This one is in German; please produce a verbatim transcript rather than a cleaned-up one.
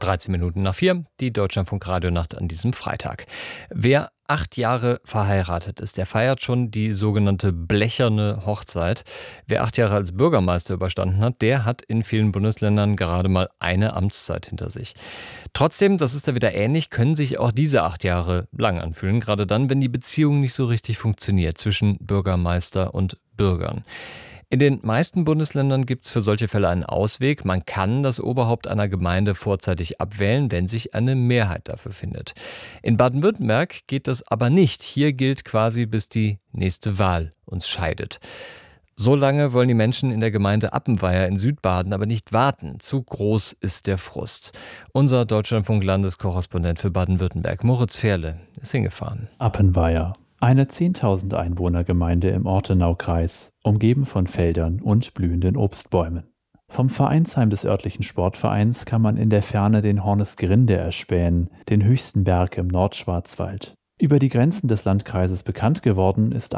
dreizehn Minuten nach vier, die Deutschlandfunk-Radionacht an diesem Freitag. Wer acht Jahre verheiratet ist, der feiert schon die sogenannte blecherne Hochzeit. Wer acht Jahre als Bürgermeister überstanden hat, der hat in vielen Bundesländern gerade mal eine Amtszeit hinter sich. Trotzdem, das ist da wieder ähnlich, können sich auch diese acht Jahre lang anfühlen, gerade dann, wenn die Beziehung nicht so richtig funktioniert zwischen Bürgermeister und Bürgern. In den meisten Bundesländern gibt es für solche Fälle einen Ausweg. Man kann das Oberhaupt einer Gemeinde vorzeitig abwählen, wenn sich eine Mehrheit dafür findet. In Baden-Württemberg geht das aber nicht. Hier gilt quasi, bis die nächste Wahl uns scheidet. So lange wollen die Menschen in der Gemeinde Appenweier in Südbaden aber nicht warten. Zu groß ist der Frust. Unser Deutschlandfunk-Landeskorrespondent für Baden-Württemberg, Moritz Ferle, ist hingefahren. Appenweier. Eine zehntausend Einwohner-Gemeinde im Ortenaukreis, umgeben von Feldern und blühenden Obstbäumen. Vom Vereinsheim des örtlichen Sportvereins kann man in der Ferne den Hornesgrinde erspähen, den höchsten Berg im Nordschwarzwald. Über die Grenzen des Landkreises bekannt geworden ist